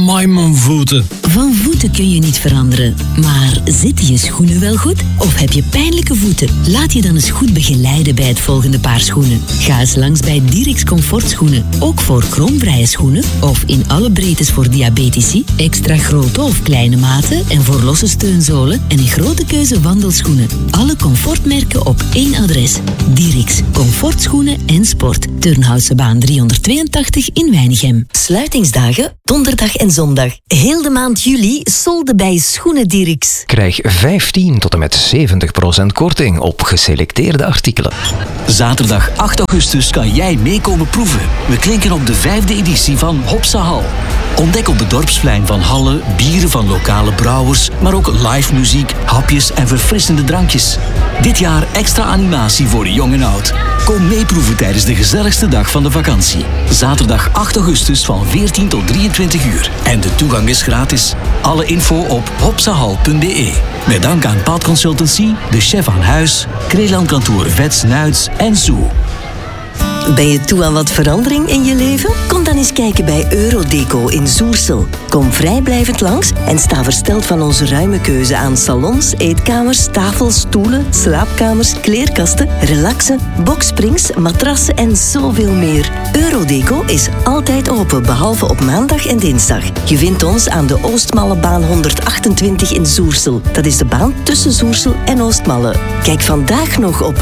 Amai, mijn voeten. Van voeten kun je niet veranderen. Maar zitten je schoenen wel goed? Of heb je pijnlijke voeten? Laat je dan eens goed begeleiden bij het volgende paar schoenen. Ga eens langs bij Dirix Comfortschoenen. Ook voor kromvrije schoenen. Of in alle breedtes voor diabetici. Extra grote of kleine maten. En voor losse steunzolen. En een grote keuze wandelschoenen. Alle comfortmerken op één adres. Dirix Comfortschoenen en Sport. Turnhousebaan 382 in Weinigem. Sluitingsdagen, donderdag en zondag. Heel de maand juli solde bij Schoenen Dirix. Krijg 15 tot en met 70% korting op geselecteerde artikelen. Zaterdag 8 augustus kan jij meekomen proeven. We klinken op de 5e editie van Hopsa Hal. Ontdek op het dorpsplein van Halle bieren van lokale brouwers, maar ook live muziek, hapjes en verfrissende drankjes. Dit jaar extra animatie voor jong en oud. Kom meeproeven tijdens de gezelligste dag van de vakantie. Zaterdag 8 augustus van 14 tot 23 uur. En de toegang is gratis. Alle info op hopsahal.be. Met dank aan Paad Consultancy, de chef aan huis, Kreeland kantoor Vets Nuits en Zoo. Ben je toe aan wat verandering in je leven? Kom dan eens kijken bij Eurodeco in Zoersel. Kom vrijblijvend langs en sta versteld van onze ruime keuze aan salons, eetkamers, tafels, stoelen, slaapkamers, kleerkasten, relaxen, boksprings, matrassen en zoveel meer. Eurodeco is altijd open, behalve op maandag en dinsdag. Je vindt ons aan de Oostmallebaan 128 in Zoersel. Dat is de baan tussen Zoersel en Oostmalle. Kijk vandaag nog op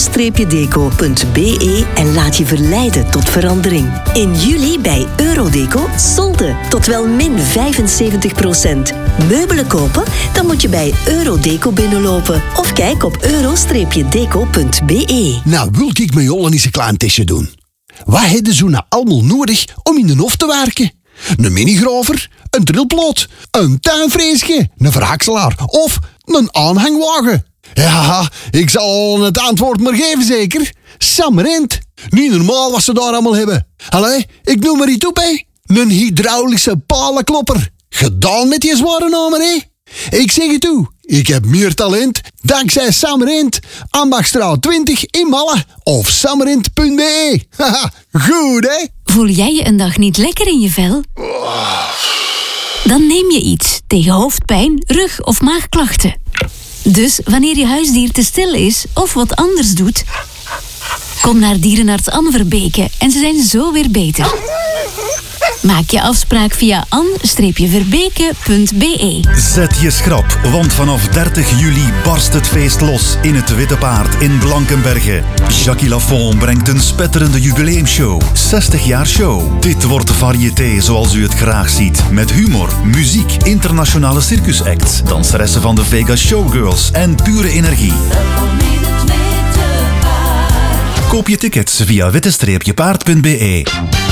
euro-deco.be en laat je verleiden tot verandering. In juli bij Eurodeco solde tot wel min 75%. Meubelen kopen? Dan moet je bij Eurodeco binnenlopen. Of kijk op euro-deco.be. Nou, wil ik met Jolle eens een klein testje doen. Wat hebben ze nou allemaal nodig om in de hof te werken? Een minigrover, een drillploot, een tuinfreesje, een verhakselaar of een aanhangwagen. Ja, ik zal het antwoord maar geven zeker. Samrent. Niet normaal wat ze daar allemaal hebben. Allee, ik noem maar iets op, hè. Een hydraulische palenklopper. Gedaan met die zware namen, hè. Ik zeg het toe. Ik heb meer talent dankzij Samrent. Ambachtstraat 20 in Malle. Of samrent.be. Haha, goed, hè. Voel jij je een dag niet lekker in je vel? Dan neem je iets tegen hoofdpijn, rug- of maagklachten. Dus wanneer je huisdier te stil is of wat anders doet, kom naar dierenarts Anne Verbeke en ze zijn zo weer beter. Maak je afspraak via an-verbeke.be. Zet je schrap, want vanaf 30 juli barst het feest los in het Witte Paard in Blankenberge. Jackie Lafont brengt een spetterende jubileumshow. 60 jaar show. Dit wordt de variété zoals u het graag ziet. Met humor, muziek, internationale circusacts, danseressen van de Vegas Showgirls en pure energie. Koop je tickets via witte-paard.be.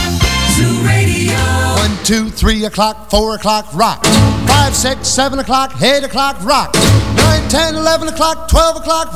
1, 2, 3 o'clock, 4 o'clock, rock. 5, 6, 7 o'clock, 8 o'clock, rock. 9, 10, 11 o'clock, 12 o'clock,